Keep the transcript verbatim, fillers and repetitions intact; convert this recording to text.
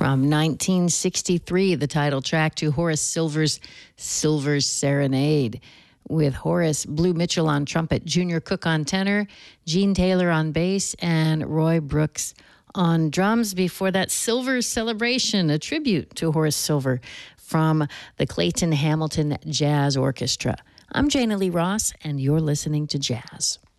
From nineteen sixty-three, the title track to Horace Silver's Silver's Serenade, with Horace Blue Mitchell on trumpet, Junior Cook on tenor, Gene Taylor on bass, and Roy Brooks on drums. Before that, Silver's Celebration, a tribute to Horace Silver from the Clayton Hamilton Jazz Orchestra. I'm Jana Lee Ross, and you're listening to Jazz.